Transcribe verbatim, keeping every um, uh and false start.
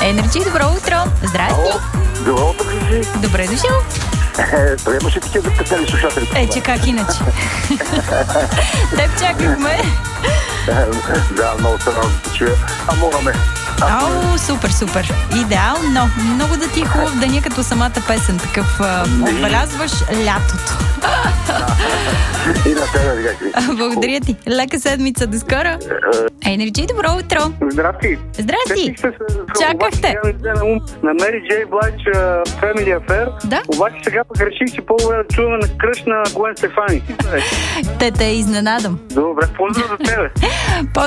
Енерджи, добро утро! Здрасти! Добро утро, Жижи! Добре дошъл! Приемаш ли такива закъснели слушатели? Е, че как иначе? Теб чакахме. Да, много се радвам да чуя. А morаме. Ау, супер, супер. Идеално. Много да ти е хубав деня като самата песен. Такъв а, отбелязваш лятото. И на тебе, как ли? Благодаря ти. Лека седмица. До скоро. Енерджи, добро утро. Здрасти. Здрасти. Чакахте. На Мери Джей Блайч Family Affair. Да. Обаче сега пък реших, че по-добре да чуваме на кръщ на Гуен Стефани. Те те изненадам. Добре, поздрав за тебе.